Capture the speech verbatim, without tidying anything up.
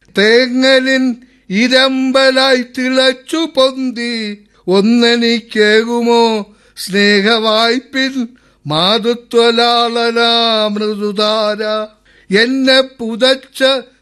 തേങ്ങലിൻ ഇരമ്പലായി തിളച്ചു പൊന്തി ഒന്നെനിക്കേകുമോ സ്നേഹവായ്പിൽ മാതൃത്വലാളന മൃദുധാര. എന്നെ പുതച്ച